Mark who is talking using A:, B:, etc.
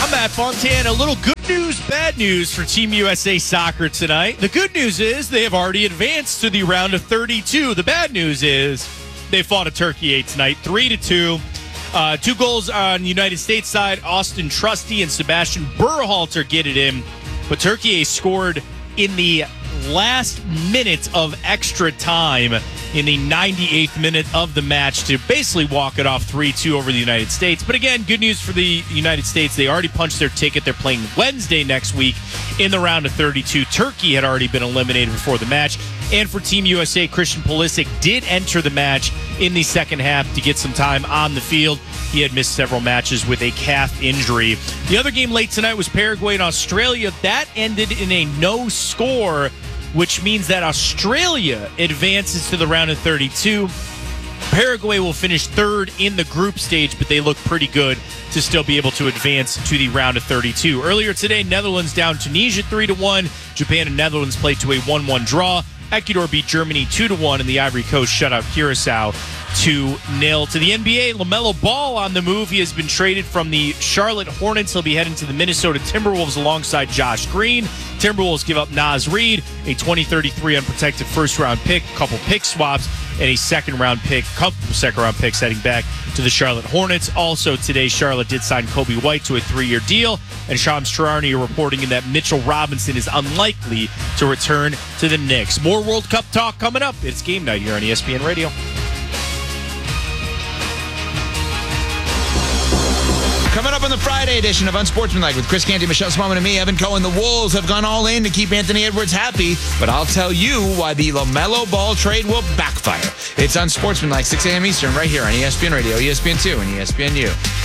A: I'm Matt Fontaine. A little good news, bad news for Team USA Soccer tonight. The good news is they have already advanced to the round of 32. The bad news is they fought a Turkey 8 tonight, 3-2. 2 goals on the United States side. Austin Trusty and Sebastian Berhalter get it in. But Turkey scored in the last minute of extra time in the 98th minute of the match to basically walk it off 3-2 over the United States. But again, good news for the United States. They already punched their ticket. They're playing Wednesday next week in the round of 32. Turkey had already been eliminated before the match. And for Team USA, Christian Pulisic did enter the match in the second half to get some time on the field. He had missed several matches with a calf injury. The other game late tonight was Paraguay and Australia. That ended in a no score, which means that Australia advances to the round of 32. Paraguay will finish third in the group stage, but they look pretty good to still be able to advance to the round of 32. Earlier today, Netherlands down Tunisia 3-1. Japan and Netherlands played to a 1-1 draw. Ecuador beat Germany 2-1, and the Ivory Coast shut out Curacao 2-0. To the NBA, LaMelo Ball on the move. He has been traded from the Charlotte Hornets. He'll be heading to the Minnesota Timberwolves alongside Josh Green. Timberwolves give up Naz Reid, a 2033 unprotected first-round pick, a couple pick swaps, and a second-round picks heading back to the Charlotte Hornets. Also today, Charlotte did sign Kobe White to a 3-year deal, and Shams Charania reporting in that Mitchell Robinson is unlikely to return to the Knicks. More World Cup talk coming up. It's game night here on ESPN Radio.
B: Coming up on the Friday edition of Unsportsmanlike with Chris Canty, Michelle Smallman, and me, Evan Cohen. The Wolves have gone all in to keep Anthony Edwards happy, but I'll tell you why the LaMelo Ball trade will backfire. It's Unsportsmanlike, 6 a.m. Eastern, right here on ESPN Radio, ESPN2, and ESPNU.